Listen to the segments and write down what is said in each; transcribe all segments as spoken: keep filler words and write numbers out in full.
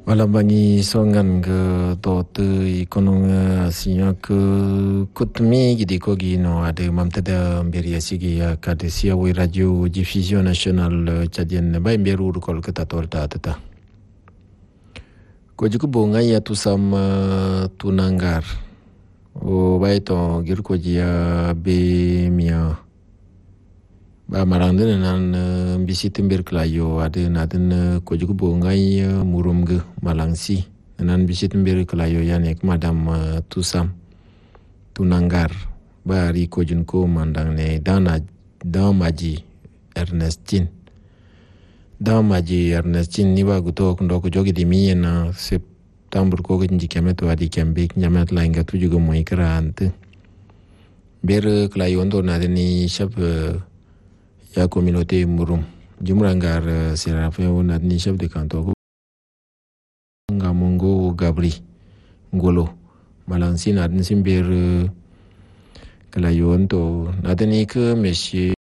Wala bangi songan ke tote ikonong siya ke kutmi gidi ko gino ade mamtada mberi asigi ya kadesia we radio diffusion national chadian bay mberu kol kata torta tata ko jiku bonga ya tu sama tunangar o bay to gir ko jia be mia ba marande nan bisiti mbir klayo ade naden ko jugo bongai murumge malangsi nan bisiti mbir klayo yanek madam tusam tunangar ba ri ko junko mandang ne dana damaji Ernestine damaji Ernestine ni ba guto ndo ko jogi di miyena september ko nji kemeto adi kembe nyamet la inga tu jugo mo ikrante ber klayo ndo naden ni shap ya communauté murum jumrangar serafe on adni chef de canton ngamongo gabri ngolo malansin adni simber kalayon to adni ke monsieur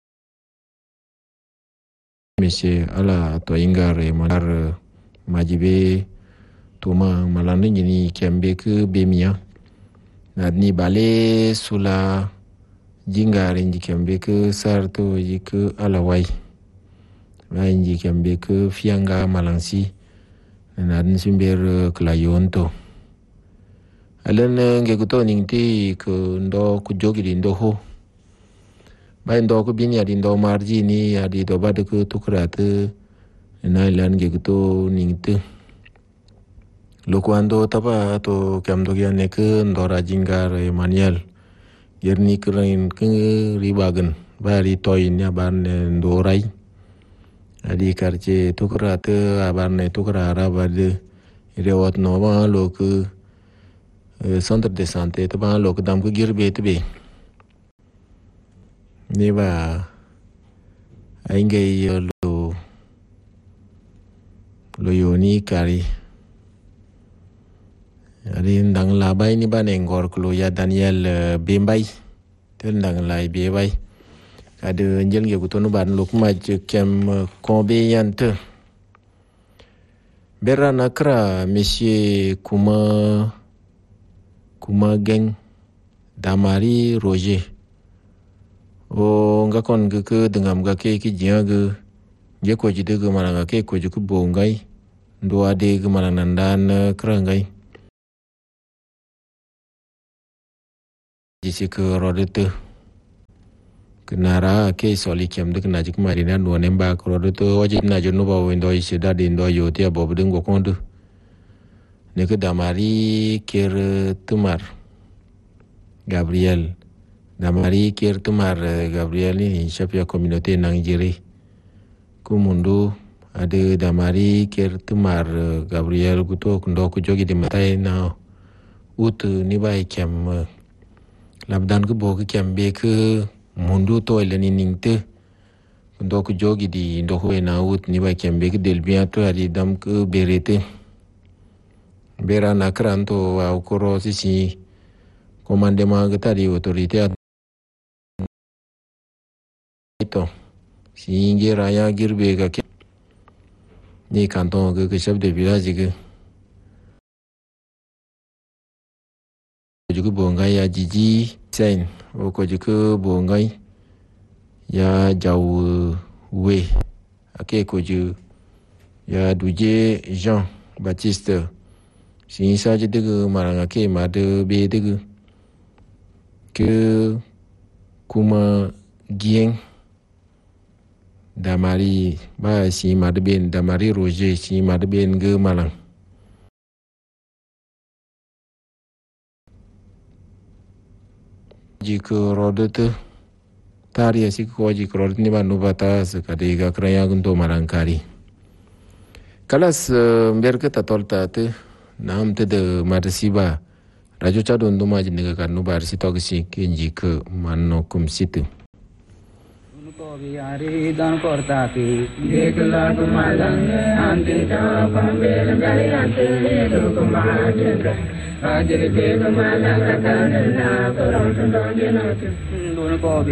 monsieur ala to ingare malar majibe toma malande ni kembe ke bemia adni bale sula jingare njikembe ke sarto jike alawai mai njikembe ke fianga malansi nan simber klayon to alen nge kuto ningti ke ndo ku jogi di ndo ho bai ndo ku bini adi ndo marji ni adi do bad ke tukrate na ilan nge kuto ningti lokwando tapa to kamdo ya ne ke ndo rajingare manuel yerni kerain ke ribagan bari toin ya ban ndorai adi karche tukrate abarne tukra rabade rewat no ba lo ke centre de santé to ba lo ke dam ke girbe tebe ni ba ainge lo lo yoni kari ari ndang labai ni ba nengor klo ya Daniel Bembai tel ndang lai Bembai ade njel ge kutonu ban lok maj kem kombe yante bera nakra monsieur kuma kuma geng Damari Roger o ngakon ge ke dengam ga ke ki jiage je ko jide ge maranga ke ko juku bongai ndo ade ge maranandan krangai jisi ke rodete kenara ke soli kem de kena jik marina no nemba ko rodete wajib na jono ba windo isi da de ndo yo te bob de ngo kondo ne ke Damari ker tumar Gabriel Damari ker tumar Gabriel ni chapia communauté nangiri ku mundu ade Damari ker tumar Gabriel guto ndo ku jogi de matai na ut ni bai kem labdan ke bo ke kembe ke mundu to eleni ningte ndo ku jogi di ndo ho na ut ni ba kembe ke del bien to ari dam ke berete bera na kranto wa ukoro sisi commandement ke tadi autorité to si ngira ya girbe ka ke ni canton ke chef de village ke juga bongai ya jiji sen o ko juga bongai ya jauh we ake ko ju ya duje Jean Baptiste si saja de marang ake ma de be de ke kuma gieng Damari ba si ma de ben Damari Roger si ma de ben ge malang jika rodete tari asik ko jika rodet ni banu bata sekali ga kraya gunto marangkari kalas mber ke tatolta te nam te de marsiba rajo chado ndo maji nega kanu bar si togsi ke jika manno kum situ ko biari dan korta ki dekla kumalang ante ta pambel gari ante do kumalang ajere ke kumalang ta na koron ndo jeno ndo ko